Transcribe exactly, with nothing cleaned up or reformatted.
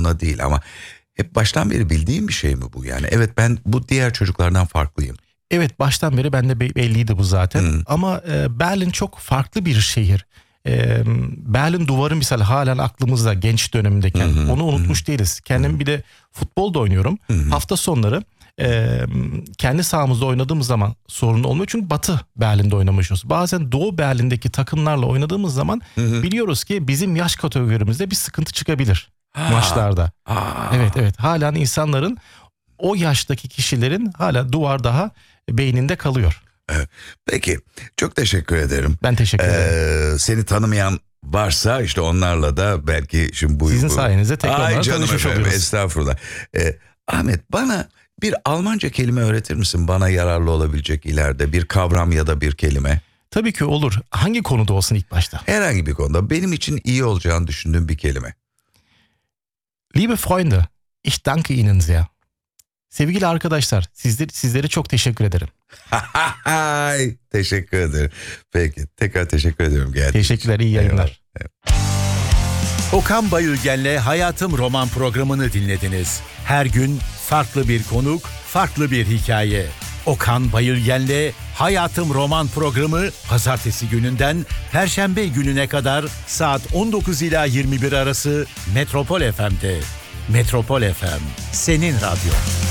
değil ama hep baştan beri bildiğim bir şey mi bu yani? Evet, ben bu diğer çocuklardan farklıyım. Evet, baştan beri bende belliydi bu zaten. Hmm. Ama e, Berlin çok farklı bir şehir. E, Berlin duvarı misal halen aklımızda genç dönemindeyken. Hmm. Onu unutmuş hmm. değiliz. Kendim hmm. bir de futbol da oynuyorum. Hmm. Hafta sonları e, kendi sahamızda oynadığımız zaman sorun olmuyor. Çünkü Batı Berlin'de oynamışız. Bazen Doğu Berlin'deki takımlarla oynadığımız zaman hmm. biliyoruz ki bizim yaş kategorimizde bir sıkıntı çıkabilir ha. maçlarda. Ha. Evet evet, halen insanların, o yaştaki kişilerin hala duvar daha beyninde kalıyor. Evet. Peki, çok teşekkür ederim. Ben teşekkür ederim. Ee, seni tanımayan varsa işte onlarla da belki şimdi bu... Sizin bu... sayenizde tekrar tanışmış oluyoruz. Estağfurullah. Ee, Ahmet, bana bir Almanca kelime öğretir misin? Bana yararlı olabilecek ileride bir kavram ya da bir kelime. Tabii ki olur. Hangi konuda olsun ilk başta? Herhangi bir konuda. Benim için iyi olacağını düşündüğüm bir kelime. Liebe Freunde, ich danke Ihnen sehr. Sevgili arkadaşlar, sizler, sizlere çok teşekkür ederim. Teşekkür ederim. Peki, tekrar teşekkür ediyorum. Teşekkürler, iyi yayınlar. Evet. Okan Bayülgen'le Hayatım Roman programını dinlediniz. Her gün farklı bir konuk, farklı bir hikaye. Okan Bayülgen'le Hayatım Roman programı pazartesi gününden perşembe gününe kadar saat on dokuz ila yirmi bir arası Metropol F M'de. Metropol F M, senin radyo.